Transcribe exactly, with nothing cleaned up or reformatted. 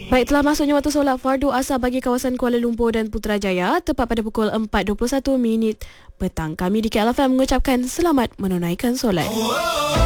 Baik, telah masuknya waktu solat fardu asar bagi kawasan Kuala Lumpur dan Putrajaya tepat pada pukul empat dua puluh satu minit petang. Kami di K L F M mengucapkan selamat menunaikan solat.